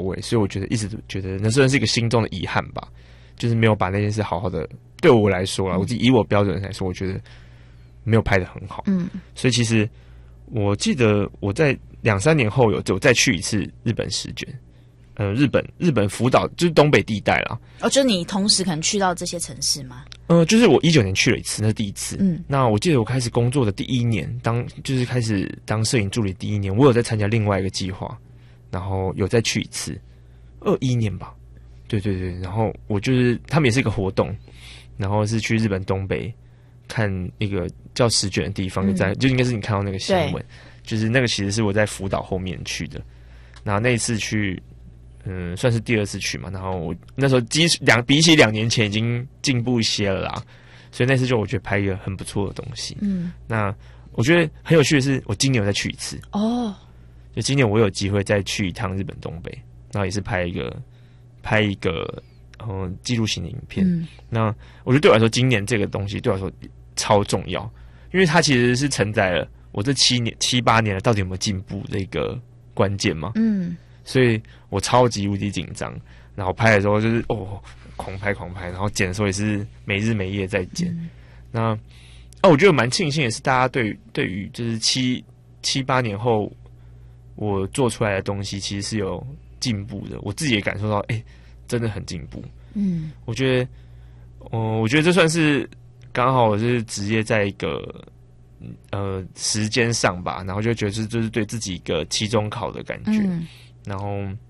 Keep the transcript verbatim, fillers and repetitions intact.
位，所以我觉得一直觉得那算是一个心中的遗憾吧，就是没有把那件事好好的。对我来说啦，我自己以我标准来说，我觉得没有拍得很好。嗯，所以其实我记得我在两三年后有就再去一次日本十卷。呃，日本日本福岛就是东北地带啦。 哦，就是你同时可能去到这些城市吗？ 呃，就是我一九年去了一次，那是第一次。嗯，那我记得我开始工作的第一年，当就是开始当摄影助理第一年，我有在参加另外一个计划，然后有再去一次，二一年吧。对对对，然后我就是他们也是一个活动，然后是去日本东北看一个叫石卷的地方，就在、嗯、就应该是你看到那个新闻，就是那个其实是我在福岛后面去的，然后那一次去。嗯，算是第二次去嘛，然后我那时候基两比起两年前已经进步一些了啦，所以那次就我觉得拍一个很不错的东西。嗯，那我觉得很有趣的是，我今年有再去一次哦，就今年我有机会再去一趟日本东北，然后也是拍一个拍一个嗯记录型的影片。嗯，那我觉得对我来说，今年这个东西对我来说超重要，因为它其实是承载了我这七年七八年了到底有没有进步的一个关键嘛。嗯。所以我超级无敌紧张，然后拍的时候就是哦狂拍狂拍，然后剪的时候也是没日没夜在剪。嗯、那哦，我觉得蛮庆幸的是，大家对对于就是七七八年后我做出来的东西，其实是有进步的。我自己也感受到，哎、欸，真的很进步。嗯，我觉得，哦，我觉得这算是刚好我是职业在一个呃时间上吧，然后就觉得这就是对自己一个期中考的感觉。嗯，然后